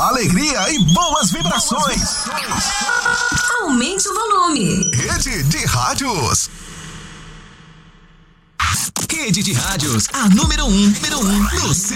alegria e boas vibrações. Aumente o volume. Rede de Rádios. Rede de Rádios, a número 1 no